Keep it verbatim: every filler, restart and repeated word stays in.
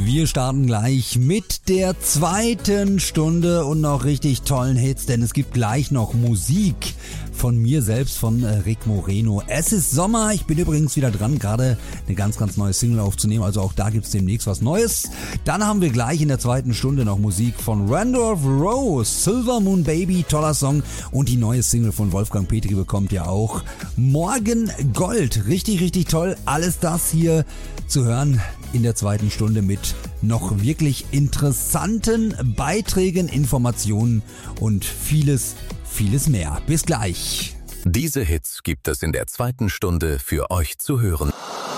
Wir starten gleich mit der zweiten Stunde und noch richtig tollen Hits, denn es gibt gleich noch Musik von mir selbst, von Rick Moreno. Es ist Sommer, ich bin übrigens wieder dran, gerade eine ganz, ganz neue Single aufzunehmen, also auch da gibt's demnächst was Neues. Dann haben wir gleich in der zweiten Stunde noch Musik von Randolph Rose, Silver Moon Baby, toller Song, und die neue Single von Wolfgang Petri bekommt ihr auch. Morgen Gold, richtig, richtig toll, alles das hier zu hören in der zweiten Stunde mit noch wirklich interessanten Beiträgen, Informationen und vieles, vieles mehr. Bis gleich. Diese Hits gibt es in der zweiten Stunde für euch zu hören.